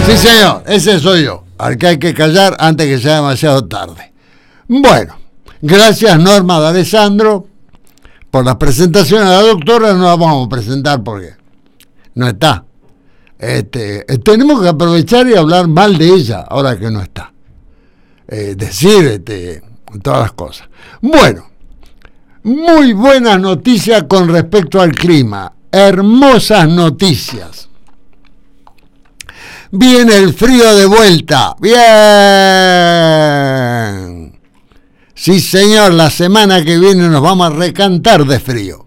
Sí, señor, ese soy yo, al que hay que callar antes que sea demasiado tarde. Bueno, gracias Norma de Alessandro por las presentaciones. A la doctora no la vamos a presentar porque no está. Tenemos que aprovechar y hablar mal de ella ahora que no está. Decir todas las cosas. Bueno, muy buenas noticias con respecto al clima. Hermosas noticias. Viene el frío de vuelta. Bien. Sí, señor, la semana que viene nos vamos a recantar de frío.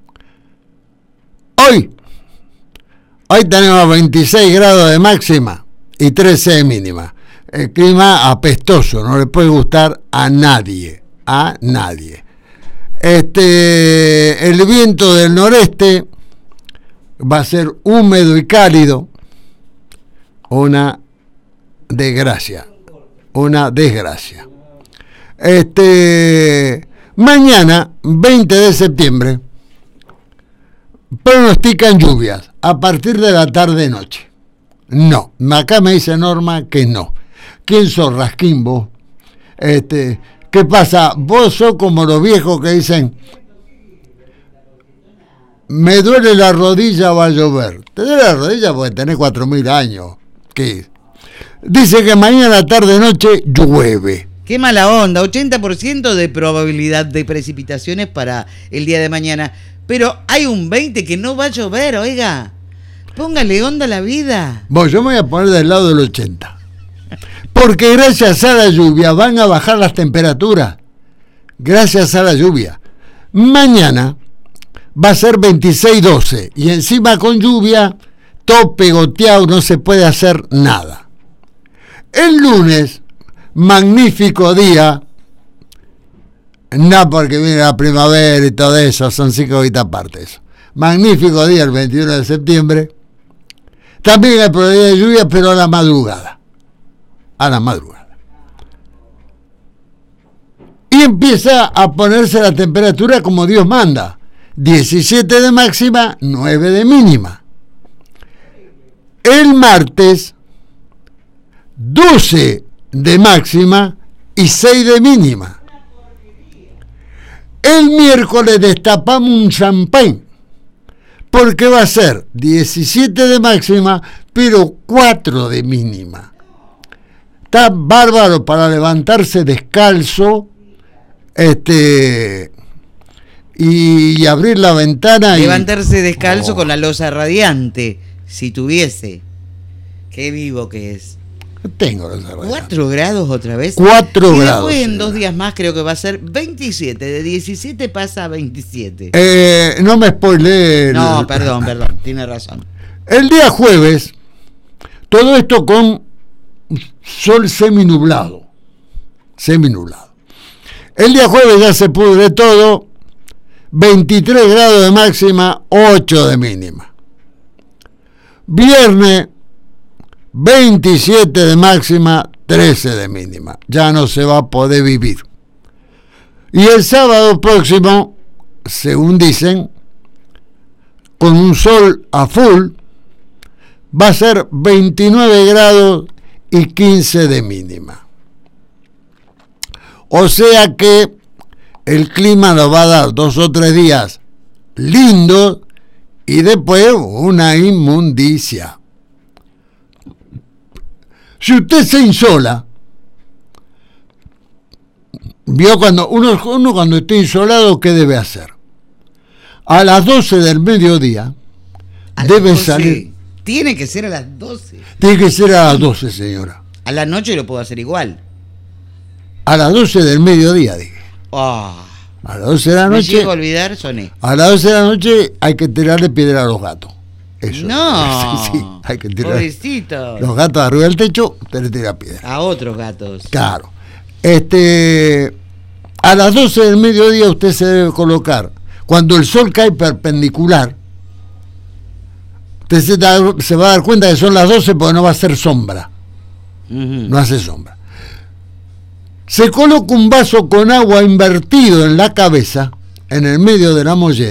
Hoy tenemos 26 grados de máxima y 13 de mínima. El clima apestoso, no le puede gustar a nadie. A nadie. El viento del noreste va a ser húmedo y cálido. Una desgracia. Mañana, 20 de septiembre, pronostican lluvias a partir de la tarde-noche. No, acá me dice Norma que no. ¿Quién sos, Rasquín, vos? ¿Qué pasa? Vos sos como los viejos que dicen, me duele la rodilla, va a llover. Te duele la rodilla porque tenés 4.000 años. ¿Qué? Dice que mañana tarde-noche llueve. Qué mala onda, 80% de probabilidad de precipitaciones para el día de mañana. Pero hay un 20% que no va a llover, oiga. Póngale onda a la vida. Bueno, yo me voy a poner del lado del 80%. Porque gracias a la lluvia van a bajar las temperaturas. Gracias a la lluvia. Mañana va a ser 26-12. Y encima con lluvia, todo pegoteado, no se puede hacer nada. El lunes, magnífico día. No porque viene la primavera y todo eso, son 5 horitas aparte eso. Magnífico día el 21 de septiembre. También hay probabilidad de lluvia, pero a la madrugada. Y empieza a ponerse la temperatura como Dios manda. 17 de máxima, 9 de mínima. El martes, 12 de máxima y 6 de mínima. El miércoles destapamos un champán, porque va a ser 17 de máxima, pero 4 de mínima. Está bárbaro para levantarse descalzo, y abrir la ventana. Levantarse descalzo con la losa radiante, si tuviese. Qué vivo que es. Tengo losa radiante. 4 grados otra vez. 4 y grados. Después en 2 días más creo que va a ser 27. De 17 pasa a 27. No me spoileé. No, perdón, tiene razón. El día jueves, todo esto con sol seminublado. El día jueves ya se pudre todo. 23 grados de máxima, 8 de mínima. Viernes, 27 de máxima, 13 de mínima. Ya no se va a poder vivir. Y el sábado próximo, según dicen, con un sol a full, va a ser 29 grados y 15 de mínima. O sea que el clima nos va a dar 2 o 3 días lindos y después una inmundicia. Si usted se insola, vio cuando uno cuando está insolado, ¿qué debe hacer? A las 12 del mediodía debe salir. Tiene que ser a las 12. Tiene que ser a las 12, señora. A la noche lo puedo hacer igual. A las 12 del mediodía, dije. Oh, a las 12 de la noche. Me llego a olvidar, soné. A las 12 de la noche hay que tirarle piedra a los gatos. Eso. No. Sí, hay que tirar. Pobrecito. Los gatos arriba del techo, usted le tira piedra. A otros gatos. Claro. A las 12 del mediodía usted se debe colocar. Cuando el sol cae perpendicular, usted se va a dar cuenta que son las 12 porque no va a hacer sombra. No hace sombra. Se coloca un vaso con agua invertido en la cabeza, en el medio de la mollera.